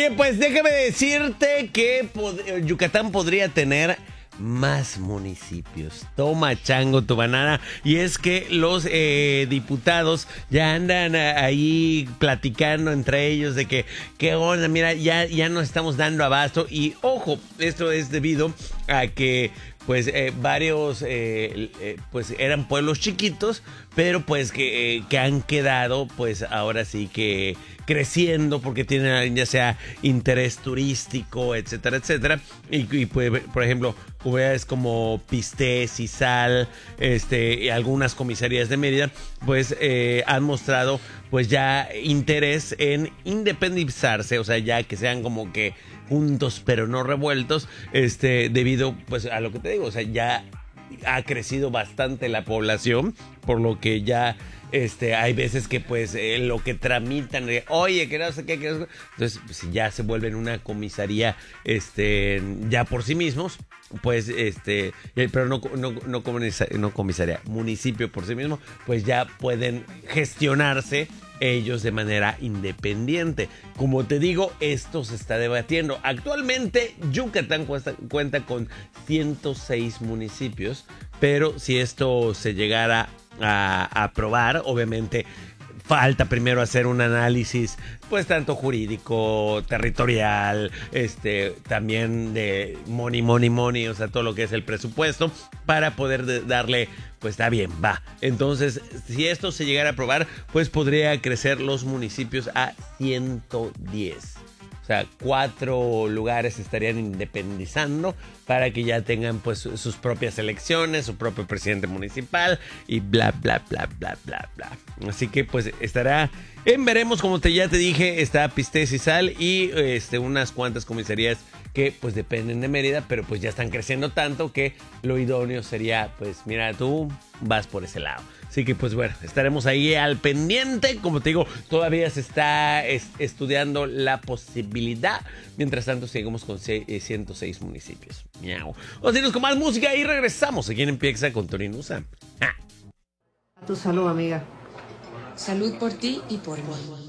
Oye, pues déjame decirte que Yucatán podría tener más municipios. Toma, chango, tu banana. Y es que los diputados ya andan ahí platicando entre ellos de que, ¿qué onda? Mira, ya nos estamos dando abasto. Y ojo, esto es debido a que pues varios pues eran pueblos chiquitos, pero pues que han quedado pues ahora sí que creciendo porque tienen ya sea interés turístico, etcétera, etcétera. Y pues, por ejemplo, comunidades como Pisté, Sal, y algunas comisarías de Mérida, pues han mostrado pues ya interés en independizarse, o sea, ya que sean como que juntos pero no revueltos, debido pues a lo que te digo, o sea, ya ha crecido bastante la población, por lo que ya hay veces que pues lo que tramitan, oye, que no sé qué, entonces pues, ya se vuelven una comisaría ya por sí mismos, pues pero no comisaría, municipio por sí mismo, pues ya pueden gestionarse ellos de manera independiente. Como te digo, esto se está debatiendo. Actualmente Yucatán cuenta con 106 municipios, pero si esto se llegara a aprobar, obviamente falta primero hacer un análisis, pues tanto jurídico, territorial, también de money, o sea, todo lo que es el presupuesto, para poder darle, pues está bien, va. Entonces, si esto se llegara a aprobar, pues podría crecer los municipios a 110. O sea, 4 lugares se estarían independizando para que ya tengan pues sus propias elecciones, su propio presidente municipal y bla, bla, bla, bla, bla, bla. Así que pues estará en veremos, como ya te dije, está Pisté, Sal y unas cuantas comisarías que pues dependen de Mérida, pero pues ya están creciendo tanto que lo idóneo sería, pues mira, tú vas por ese lado. Así que pues bueno, estaremos ahí al pendiente. Como te digo, todavía se está estudiando la posibilidad. Mientras tanto, seguimos con 106 municipios. Miau. Vamos a irnos con más música y regresamos. Aquí en Empieza con Tony Nusa. A tu salud, amiga. Salud por ti y por mí.